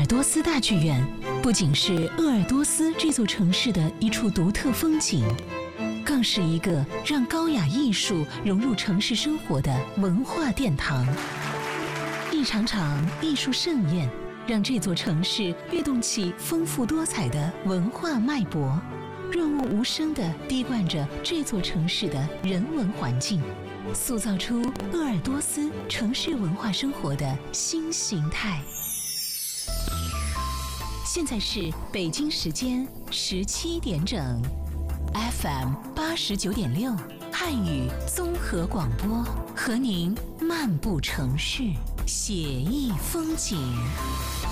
多斯大剧院不仅是鄂尔多斯这座城市的一处独特风景，更是一个让高雅艺术融入城市生活的文化殿堂。一场场艺术盛宴，让这座城市跃动起丰富多彩的文化脉搏，润物无声地滴灌着这座城市的人文环境，塑造出鄂尔多斯城市文化生活的新形态。现在是北京时间17点整 ，FM 89.6汉语综合广播，和您漫步城市，写意风景。